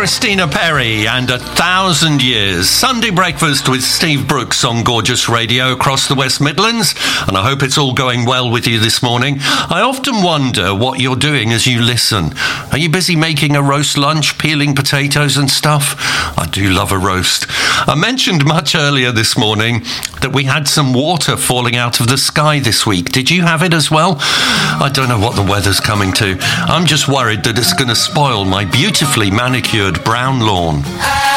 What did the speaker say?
Christina Perri and 1,000 Years. Sunday breakfast with Steve Brooks on Gorgeous Radio across the West Midlands, and I hope it's all going well with you this morning. I often wonder what you're doing as you listen. Are you busy making a roast lunch, peeling potatoes and stuff? I do love a roast. I mentioned much earlier this morning that we had some water falling out of the sky this week. Did you have it as well? I don't know what the weather's coming to. I'm just worried that it's going to spoil my beautifully manicured brown lawn.